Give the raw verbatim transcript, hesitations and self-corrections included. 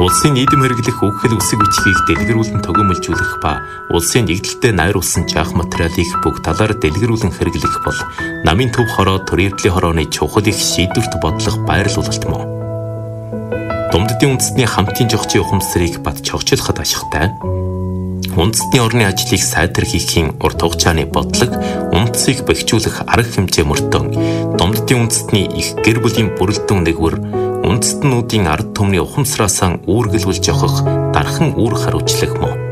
Улсын нийгэм хэрэглэх үхэл үсэг үчгийг дэлгэрүүлэн тогомжуулах ба улсын нэгдэлтэд найруулсан жаах материалыг бүх талаар дэлгэрүүлэн хэрэглэх бол намын төв хороо төрийн хорооны чухал их шийдвэрт бодлого байрлуулалт мөн. Думддын үндэстний хамтын жогчийн ухамсарыг бат чогчлоход ашигтай. Үндэстний орны ажлыг сайтар хийхийн урт хугацааны бодлого, үндэсийг бэхжүүлэх арга хэмжээ мөрдөн Думддын үндэстний их гэр бүлийн бүрэлдэхүүн нэгвэр үндэстнүүдийн ард түмний ухамсараасаа үүргэлүүлж явах дархан үүрэг хариуцлага мөн.